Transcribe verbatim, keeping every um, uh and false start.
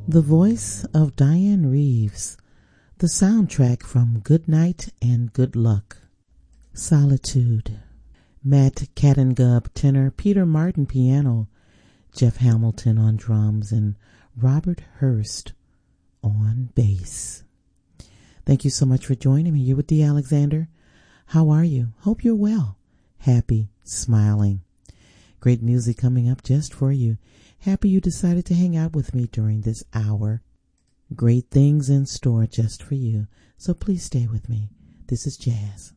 The voice of Diane Reeves, the soundtrack from Good Night and Good Luck. Solitude. Matt Cattengub tenor, Peter Martin piano, Jeff Hamilton on drums, and Robert Hurst on bass. Thank you so much for joining me. You're with Dee Alexander. How are you? Hope you're well. Happy, smiling. Great music coming up just for you. Happy you decided to hang out with me during this hour. Great things in store just for you. So please stay with me. This is Jazz.